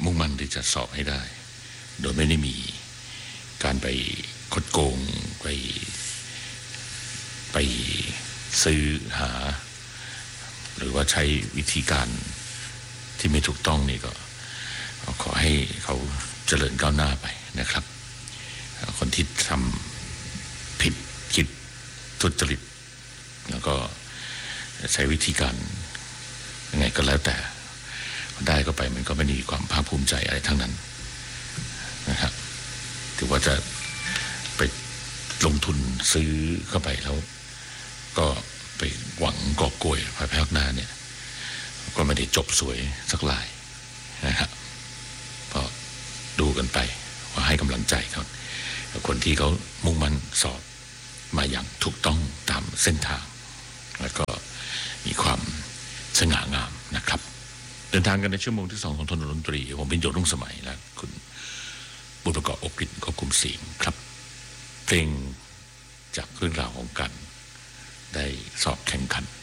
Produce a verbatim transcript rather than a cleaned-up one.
มุ่งมั่นที่จะสอบให้ได้โดยไม่ได้มีการไปคดโกงไปไปซื้อหาหรือว่าใช้วิธีการที่ไม่ถูกต้องนี่ก็ขอให้เขาเจริญก้าวหน้าไปนะครับคนที่ทำผิดคิดทุจริตแล้วก็ใช้วิธีการยังไงก็แล้วแต่ได้ก็ไปมันก็ไม่มีความภาคภูมิใจอะไรทั้งนั้นนะครับถือว่าจะไปลงทุนซื้อเข้าไปแล้วก็ไปหวังกอบโกยภายภาคหน้าเนี่ยก็ไม่ได้จบสวยสักลายนะครับก็ดูกันไปว่าให้กำลังใจเขาคนที่เขามุ่งมั่นสอบมาอย่างถูกต้องตามเส้นทางแล้วก็มีความสง่างามนะครับเดินทางกันในชั่วโมงที่สองของถนนดนตรีผมเป็นโยรุ่งสมัยและคุณบุญประกอบอกฤษก็คุมเสียงครับเพลงจากเรื่องราวของกันได้สอบแข่งขัน